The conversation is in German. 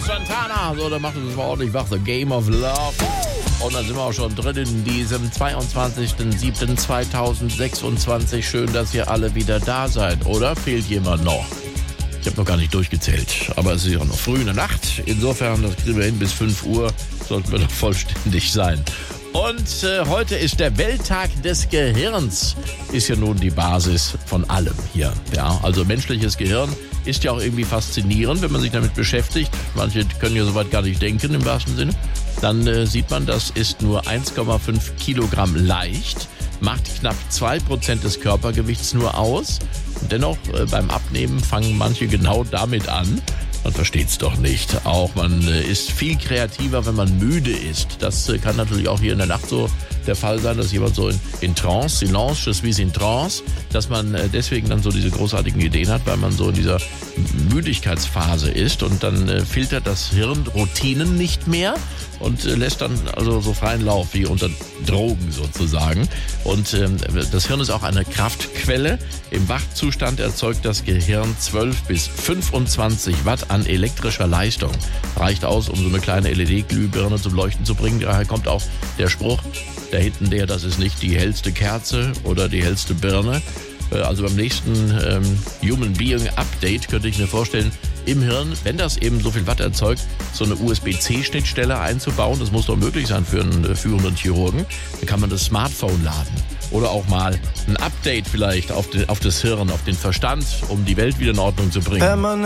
Santana. So, da macht es mal ordentlich wach. The Game of Love. Und dann sind wir auch schon drin in diesem 22.07.2026. Schön, dass ihr alle wieder da seid, oder? Fehlt jemand noch? Ich habe noch gar nicht durchgezählt, aber es ist ja noch früh in der Nacht. Insofern, das kriegen wir hin, bis 5 Uhr sollten wir doch vollständig sein. Und heute ist der Welttag des Gehirns. Ist ja nun die Basis von allem hier. Ja, also menschliches Gehirn ist ja auch irgendwie faszinierend, wenn man sich damit beschäftigt. Manche können ja soweit gar nicht denken im wahrsten Sinne. Dann sieht man, das ist nur 1,5 Kilogramm leicht, macht knapp 2% des Körpergewichts nur aus. Und dennoch beim Abnehmen fangen manche genau damit an. Man versteht's doch nicht. Auch man ist viel kreativer, wenn man müde ist. Das kann natürlich auch hier in der Nacht so der Fall sein, dass jemand so in Trance, Silence, je suis in Trance, dass man deswegen dann so diese großartigen Ideen hat, weil man so in dieser Müdigkeitsphase ist und dann filtert das Hirn Routinen nicht mehr und lässt dann also so freien Lauf wie unter Drogen sozusagen. Und das Hirn ist auch eine Kraftquelle. Im Wachzustand erzeugt das Gehirn 12 bis 25 Watt an elektrischer Leistung. Reicht aus, um so eine kleine LED-Glühbirne zum Leuchten zu bringen. Daher kommt auch der Spruch, da hinten das ist nicht die hellste Kerze oder die hellste Birne. Also beim nächsten Human Being Update könnte ich mir vorstellen, im Hirn, wenn das eben so viel Watt erzeugt, so eine USB-C-Schnittstelle einzubauen. Das muss doch möglich sein für einen führenden Chirurgen. Dann kann man das Smartphone laden. Oder auch mal ein Update vielleicht auf das Hirn, auf den Verstand, um die Welt wieder in Ordnung zu bringen.